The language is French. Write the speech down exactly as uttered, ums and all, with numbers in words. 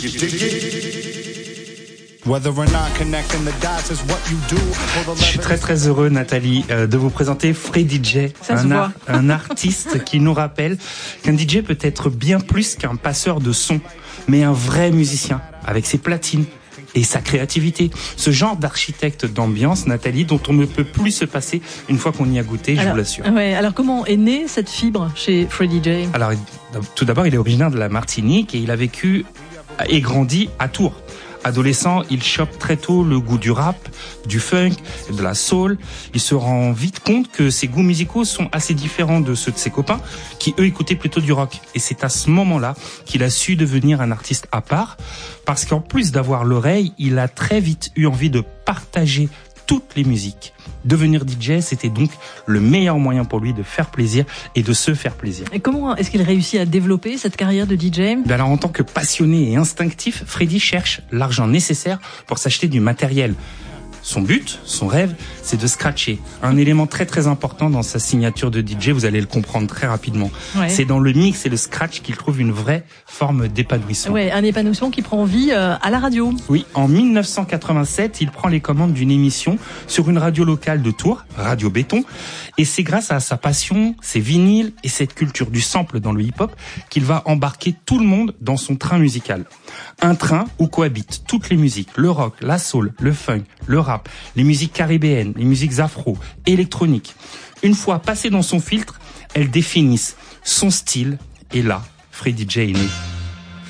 Je suis très très heureux, Nathalie, de vous présenter Free D J, un, ar- un artiste qui nous rappelle qu'un D J peut être bien plus qu'un passeur de son, mais un vrai musicien, avec ses platines et sa créativité. Ce genre d'architecte d'ambiance, Nathalie, dont on ne peut plus se passer une fois qu'on y a goûté, alors, je vous l'assure. Ouais, alors comment est née cette fibre chez Free D J ? Alors, tout d'abord, il est originaire de la Martinique et il a vécu et grandi à Tours. Adolescent, il chope très tôt le goût du rap, du funk, de la soul. Il se rend vite compte que ses goûts musicaux sont assez différents de ceux de ses copains, qui eux écoutaient plutôt du rock. Et c'est à ce moment-là qu'il a su devenir un artiste à part, parce qu'en plus d'avoir l'oreille, il a très vite eu envie de partager toutes les musiques. Devenir D J, c'était donc le meilleur moyen pour lui de faire plaisir et de se faire plaisir. Et comment est-ce qu'il réussit à développer cette carrière de D J ? Ben alors, en tant que passionné et instinctif, Freddy cherche l'argent nécessaire pour s'acheter du matériel. Son but, son rêve, c'est de scratcher. Un élément très très important dans sa signature de D J, vous allez le comprendre très rapidement. Ouais. C'est dans le mix et le scratch qu'il trouve une vraie forme d'épanouissement. Ouais, un épanouissement qui prend vie euh, à la radio. Oui, en dix-neuf cent quatre-vingt-sept, il prend les commandes d'une émission sur une radio locale de Tours, Radio Béton. Et c'est grâce à sa passion, ses vinyles et cette culture du sample dans le hip-hop qu'il va embarquer tout le monde dans son train musical. Un train où cohabitent toutes les musiques, le rock, la soul, le funk, le rap, les musiques caribéennes, les musiques afro, électroniques. Une fois passées dans son filtre, elles définissent son style et là, Free D J est né.